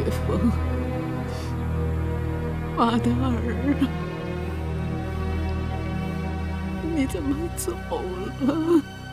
风，马德尔，你怎么走了？